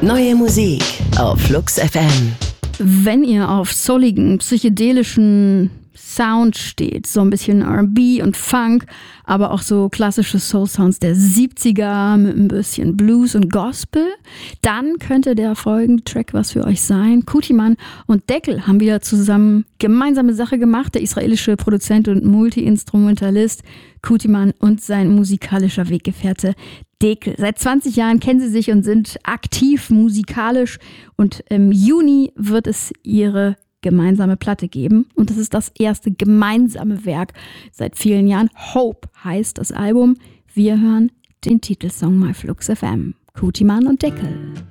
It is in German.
Neue Musik auf Flux FM. Wenn ihr auf souligen, psychedelischen Sound steht, so ein bisschen R&B und Funk, aber auch so klassische Soul-Sounds der 70er mit ein bisschen Blues und Gospel, dann könnte der folgende Track was für euch sein. Kutiman und Deckel haben wieder zusammen gemeinsame Sache gemacht. Der israelische Produzent und Multi-Instrumentalist Kutiman und sein musikalischer Weggefährte Deckel. Seit 20 Jahren kennen sie sich und sind aktiv musikalisch und im Juni wird es ihre gemeinsame Platte geben und das ist das erste gemeinsame Werk seit vielen Jahren. Hope heißt das Album. Wir hören den Titelsong My Flux FM. Kutiman und Deckel.